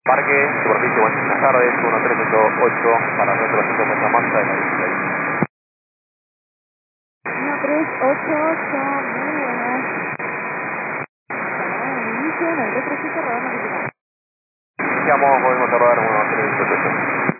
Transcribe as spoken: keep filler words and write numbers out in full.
Parque, superficie, buenas tardes, uno tres ocho ocho para nuestro centro de Santa Marta de la dieciséis. uno tres ocho ocho, muy buenas. Llamada de inicio, noventa y tres, rodando capital. Iniciamos, volvemos a rodar uno tres ocho ocho.